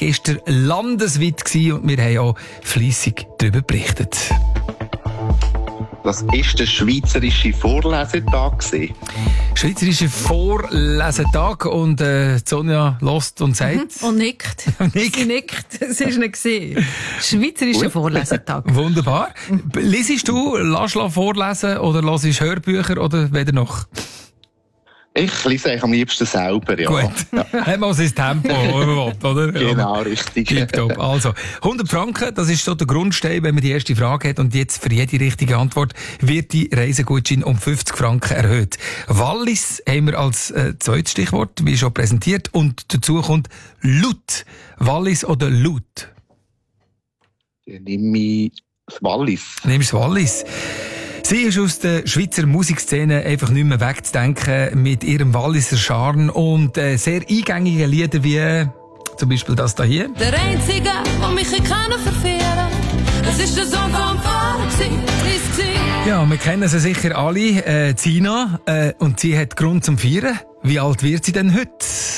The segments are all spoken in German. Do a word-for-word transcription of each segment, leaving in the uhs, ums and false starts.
gestern landesweit gewesen und wir haben auch fleissig darüber berichtet. Das war der schweizerische Vorlesetag. Schweizerische Vorlesetag und äh, Sonja hört und sagt... Und nickt. Nickt. Sie nickt. Es war nicht gesehen. Schweizerischer Vorlesetag. Wunderbar. Liest du, lässt du vorlesen oder hörst du Hörbücher oder weder noch? Ich lese eigentlich am liebsten selber, ja. Gut. Ja. Haben wir sein Tempo, oder? Genau, richtig. Tipptopp. Also, hundert Franken, das ist so der Grundstein, wenn man die erste Frage hat. Und jetzt für jede richtige Antwort wird die Reisegutschein um fünfzig Franken erhöht. Wallis haben wir als äh, zweites Stichwort, wie schon präsentiert. Und dazu kommt laut. Wallis oder laut? Dann nehme ich das Wallis. Nimmst du Wallis? Sie ist aus der Schweizer Musikszene einfach nicht mehr wegzudenken mit ihrem Walliser Charme und äh, sehr eingängigen Liedern wie äh, zum Beispiel das da hier. Der Einzige, der mich kann verführen, das ist der Sohn vom Vater, Ja, wir kennen sie sicher alle, äh, Zina, äh, und sie hat Grund zum Feiern. Wie alt wird sie denn heute?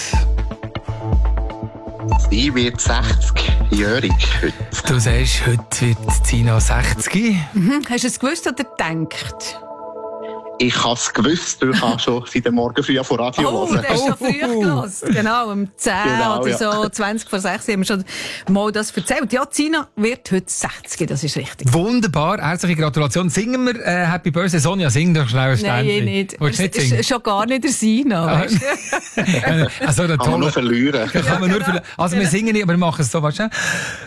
Sie wird sechzigjährig heute. Du sagst, heute wird Zina sechzig. Mhm. Hast du es gewusst oder gedacht? Ich habe es gewusst, weil ich habe schon seit dem Morgen früh vor Radio Oh, hören. du hast schon früh gehört. Genau, um zehn Genau, oder ja. so, zwanzig vor sechs haben wir schon mal das erzählt. Ja, Zina wird heute sechzig, das ist richtig. Wunderbar, herzliche Gratulation. Singen wir äh, Happy Birthday, Sonja, sing doch schnell ein Nein, Ständchen. nicht. Willst du nicht Es singen? ist schon gar nicht der Sina. Ah. Weißt du? Also, der Kann man tolle... nur verlieren. Da kann man nur verlieren. Also, wir singen nicht, aber wir machen es so, weißt du?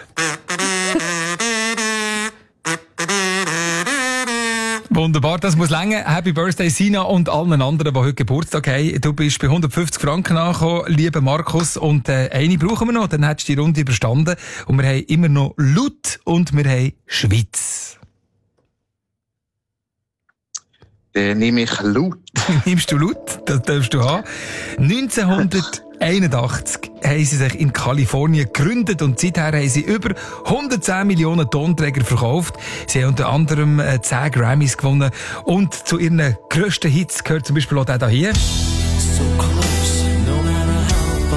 Wunderbar, das muss länger. Happy Birthday, Sina und allen anderen, die heute Geburtstag haben. Du bist bei hundertfünfzig Franken angekommen, lieber Markus. Und äh, eine brauchen wir noch, dann hättest du die Runde überstanden. Und wir haben immer noch laut und wir haben Schweiz. Dann nehme ich laut. Nimmst du laut? Das darfst du haben. neunzehnhunderteinundachtzig haben sie sich in Kalifornien gegründet und seither haben sie über hundertzehn Millionen Tonträger verkauft. Sie haben unter anderem äh, zehn Grammys gewonnen und zu ihren grössten Hits gehört zum Beispiel auch der hier. So close, no matter how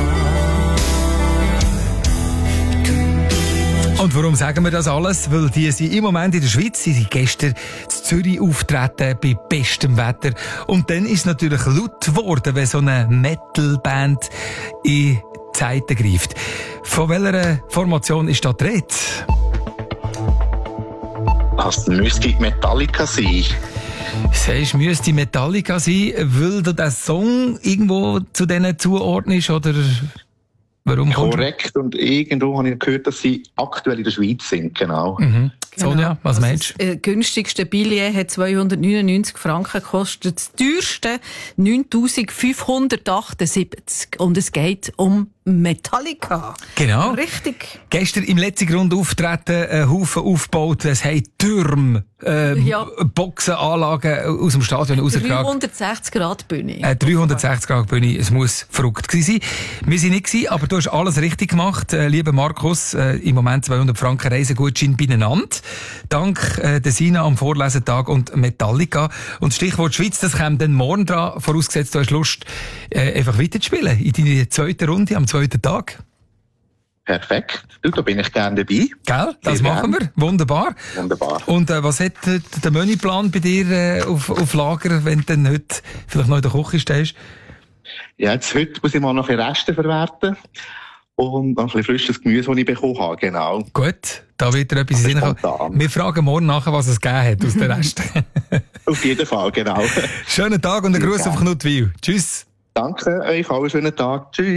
far. Und warum sagen wir das alles? Weil die sind im Moment in der Schweiz, sie sind gestern in Zürich auftreten bei bestem Wetter. Und dann ist es natürlich laut geworden, wenn so eine Metalband in die Zeiten greift. Von welcher Formation ist da die Rede? Das müsste Metallica sein. Sagst, müsste Metallica sein, weil du den Song irgendwo zu denen zuordnest, oder warum? Korrekt. Und irgendwo habe ich gehört, dass sie aktuell in der Schweiz sind, genau. Mhm. Sonja, was Also meinst du? Das äh, günstigste Billett hat zweihundertneunundneunzig Franken gekostet. Das teuerste neuntausendfünfhundertachtundsiebzig. Und es geht um Metallica. Genau. Richtig. Gestern im letzten Grund auftreten, ein Haufen aufgebaut, es haben Türme, äh, Ja. Boxenanlagen aus dem Stadion rausgekragen. dreihundertsechzig Grad Bühne. Äh, dreihundertsechzig Grad Bühne, es muss verrückt gewesen sein. Wir sind nicht gewesen, aber du hast alles richtig gemacht, äh, lieber Markus. Äh, Im Moment zweihundert Franken Reisegutschein beieinander. Dank äh, der Sina am Vorlesetag und Metallica. Und Stichwort Schweiz, das kommt dann morgen dran, vorausgesetzt du hast Lust, äh, einfach weiterzuspielen in deiner zweiten Runde, am zweiten Tag. Perfekt. Du, da bin ich gerne dabei. Gell? Das Sehr machen wir. Wunderbar. Wunderbar. Und äh, was hat äh, der Menüplan bei dir äh, auf, auf Lager, wenn du dann heute vielleicht noch in der Küche stehst? Ja, jetzt heute muss ich mal noch ein bisschen Reste verwerten. Und noch ein bisschen frisches Gemüse, das ich bekommen habe, genau. Gut, da wird dir etwas in den Sinn kommen. Spontan. Wir fragen morgen nachher, was es gegeben hat aus dem Rest. Auf jeden Fall, genau. Schönen Tag und einen Sehr Gruß auf gerne. Knutwil. Tschüss. Danke euch, auch einen schönen Tag. Tschüss.